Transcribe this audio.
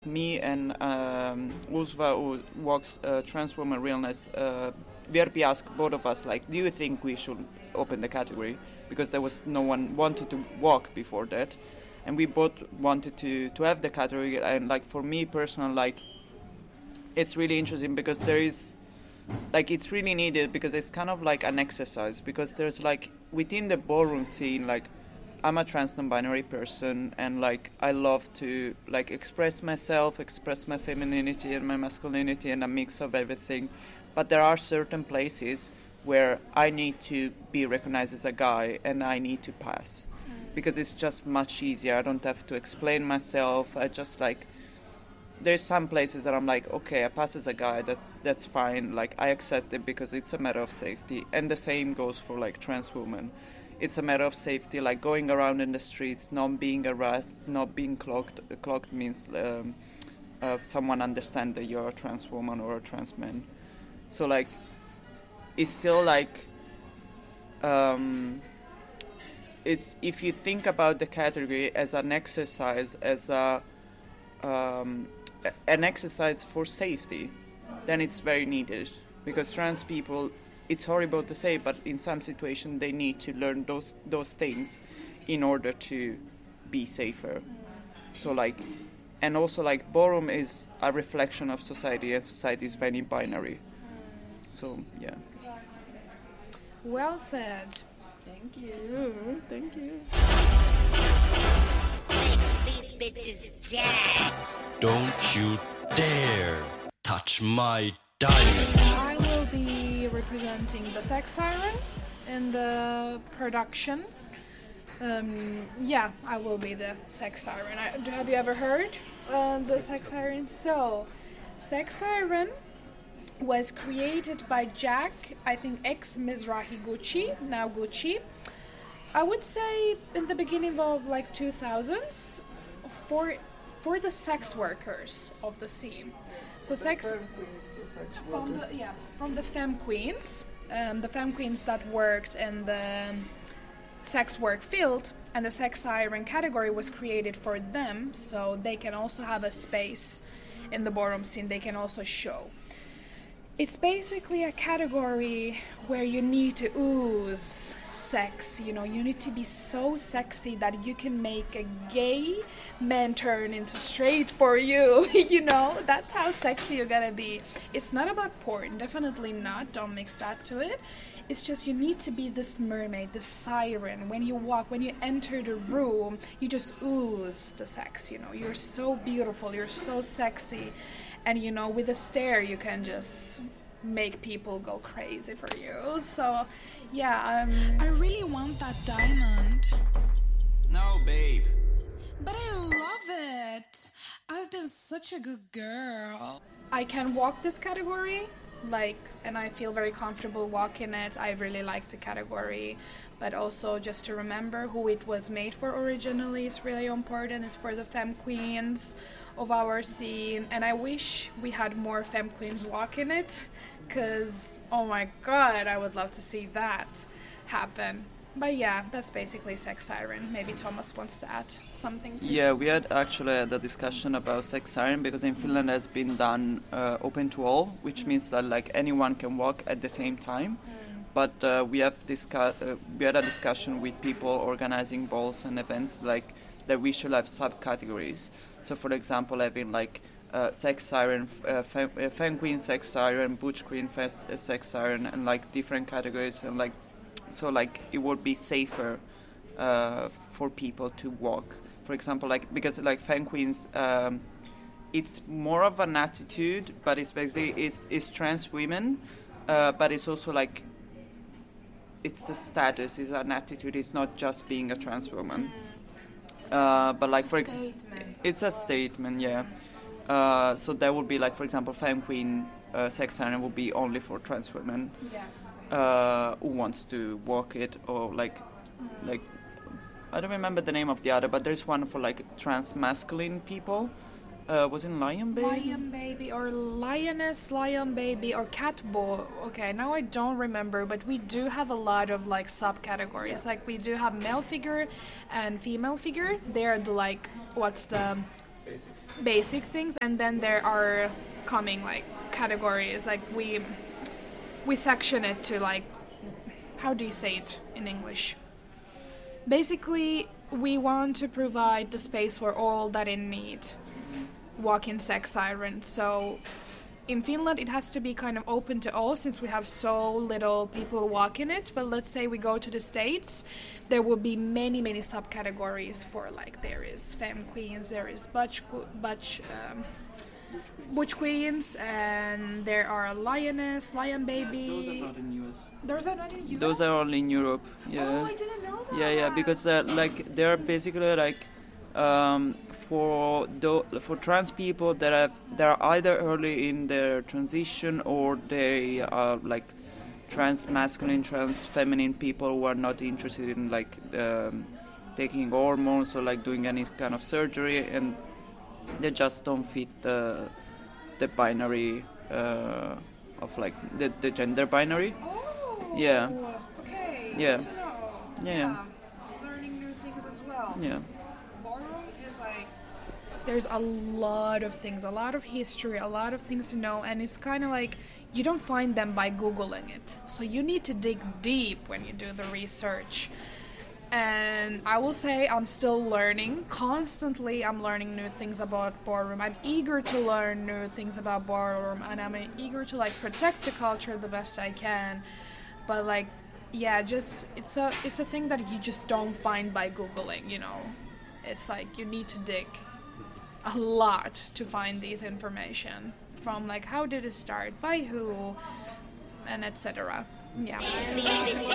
Me and Uzva, who walks Trans Woman Realness, Verbi asked both of us, like, do you think we should open the category? Because there was no one wanted to walk before that. And we both wanted to have the category. And, like, for me personally, like, it's really interesting because there is, like, it's really needed because it's kind of like an exercise. Because there's, like, within the ballroom scene, like, I'm a trans non-binary person, and like I love to like express myself, express my femininity and my masculinity, and a mix of everything. But there are certain places where I need to be recognized as a guy, and I need to pass because it's just much easier. I don't have to explain myself. I just like there's some places that I'm like, okay, I pass as a guy. That's fine. Like I accept it because it's a matter of safety, and the same goes for like trans women. It's a matter of safety, like going around in the streets, not being harassed, not being clocked. Clocked means someone understand that you're a trans woman or a trans man. So like, it's still like, it's if you think about the category as an exercise, as an exercise for safety, then it's very needed because trans people. It's horrible to say, but in some situations they need to learn those things in order to be safer. So like, and also like ballroom is a reflection of society, and society is very binary. So yeah. Well said. Thank you. Thank you. These bitches gag. Don't you dare touch my diamond. I will be representing the Sex Siren in the production. Yeah, I will be the Sex Siren. Have you ever heard the Sex Siren? So, Sex Siren was created by Jack, I think ex-Mizrahi Gucci, now Gucci. I would say in the beginning of like 2000s for the sex workers of the scene. So from the femme queens, the femme queens that worked in the sex work field, and the Sex Siren category was created for them, so they can also have a space in the ballroom scene. They can also show. It's basically a category where you need to ooze sex, you know, you need to be so sexy that you can make a gay man turn into straight for you, you know, that's how sexy you're gonna be. It's not about porn, definitely not, don't mix that to it. It's just you need to be this mermaid, this siren. When you walk, when you enter the room, you just ooze the sex, you know, you're so beautiful, you're so sexy. And, you know, with a stare, you can just make people go crazy for you. So, yeah. I really want that diamond. No, babe. But I love it. I've been such a good girl. I can walk this category, like, and I feel very comfortable walking it. I really like the category. But also just to remember who it was made for originally is really important. It's for the femme queens of our scene, and I wish we had more femme queens walking it, because oh my god, I would love to see that happen. But yeah, that's basically Sex Siren. Maybe Thomas wants to add something to Yeah, we had actually the discussion about Sex Siren because in Finland has been done open to all, which means that like anyone can walk at the same time. But we had a discussion with people organizing balls and events like that we should have subcategories. So, for example, having like Sex Siren, Femme Queen Sex Siren, Butch Queen Sex Siren, and like different categories, and like so like it would be safer for people to walk. For example, like because like Femme Queens, it's more of an attitude, but it's basically it's trans women, but it's also like it's a status, it's an attitude. It's not just being a trans woman. But like it's a statement, yeah. So that would be like, for example, Femme Queen Sex Siren would be only for trans women. Yes. Who wants to walk it, or like I don't remember the name of the other, but there's one for like trans masculine people. Was it Lion Baby? Lion Baby or Lioness, Lion Baby or Cat Boy. Okay, now I don't remember, but we do have a lot of like subcategories. Like we do have male figure and female figure. They're the like, what's the basic things, and then there are coming like categories. Like we section it to like, how do you say it in English? Basically, we want to provide the space for all that in need walk-in sex siren. So in Finland it has to be kind of open to all, since we have so little people walk in it. But let's say we go to the States, there will be many subcategories for, like, there is femme queens, there is butch queens, and there are lioness, lion baby. Those are not in US. Those are not in US? Those are only in Europe. Yeah. Oh, I didn't know that. Yeah, because like they're basically like for trans people that are either early in their transition, or they are like trans masculine, trans feminine people who are not interested in like taking hormones or like doing any kind of surgery, and they just don't fit the binary of like the gender binary. Oh. Yeah. Okay. Yeah. Good to know. Yeah. Learning new things as well. Yeah. Ballroom is like, there's a lot of things, a lot of history, a lot of things to know, and it's kind of like you don't find them by Googling it. So you need to dig deep when you do the research. And I will say I'm still learning. Constantly I'm learning new things about ballroom. I'm eager to learn new things about ballroom, and I'm eager to like protect the culture the best I can. But like, yeah, just it's a thing that you just don't find by Googling, you know. It's like you need to dig a lot to find these information from, like, how did it start, by who, and etc. Yeah. These bitches